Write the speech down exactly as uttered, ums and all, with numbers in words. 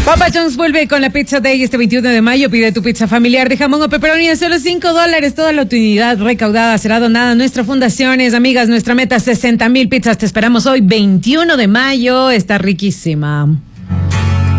Papa John's vuelve con la Pizza Day este veintiuno de mayo. Pide tu pizza familiar de jamón o pepperoni a solo cinco dólares. Toda la utilidad recaudada será donada a nuestras fundaciones. Amigas, nuestra meta sesenta mil pizzas. Te esperamos hoy, veintiuno de mayo. Está riquísima.